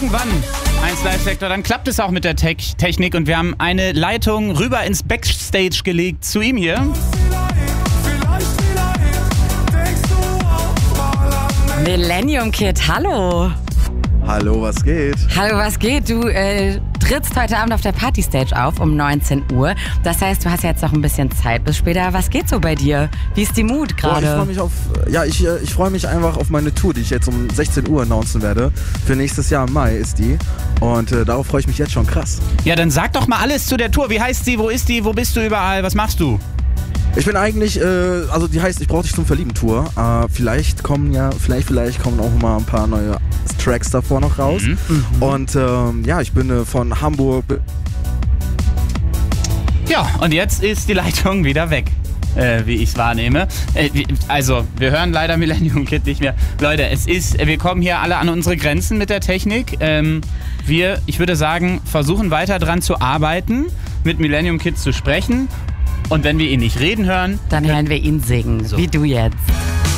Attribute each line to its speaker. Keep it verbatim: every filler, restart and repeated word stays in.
Speaker 1: irgendwann eins Live-Sektor, dann klappt es auch mit der Te- Technik und wir haben eine Leitung rüber ins Backstage gelegt zu ihm hier.
Speaker 2: Millennium Kid, hallo.
Speaker 3: Hallo, was geht?
Speaker 2: Hallo, was geht? Du äh, trittst heute Abend auf der Partystage auf um neunzehn Uhr. Das heißt, du hast jetzt noch ein bisschen Zeit bis später. Was geht so bei dir? Wie ist die Mut
Speaker 3: Boah, ich freue
Speaker 2: gerade?
Speaker 3: mich auf, ja, ich, äh, ich freue mich einfach auf meine Tour, die ich jetzt um sechzehn Uhr announcen werde. Für nächstes Jahr im Mai ist die. Und äh, darauf freue ich mich jetzt schon krass.
Speaker 1: Ja, dann sag doch mal alles zu der Tour. Wie heißt sie? Wo ist die? Wo bist du überall? Was machst du?
Speaker 3: Ich bin eigentlich, äh, also die heißt Ich brauch dich zum Verlieben Tour. Äh, vielleicht kommen ja, vielleicht, vielleicht kommen auch mal ein paar neue Tracks davor noch raus.
Speaker 1: Mhm.
Speaker 3: Und ähm, ja, ich bin äh, von Hamburg.
Speaker 1: Ja, und jetzt ist die Leitung wieder weg, äh, wie ich es wahrnehme. Äh, wie- also, wir hören leider Millennium Kid nicht mehr. Leute, es ist, wir kommen hier alle an unsere Grenzen mit der Technik. Ähm, wir, ich würde sagen, versuchen weiter dran zu arbeiten, mit Millennium Kid zu sprechen. Und wenn wir ihn nicht reden hören,
Speaker 2: Dann hören wir ihn singen,
Speaker 1: So.
Speaker 2: wie du jetzt.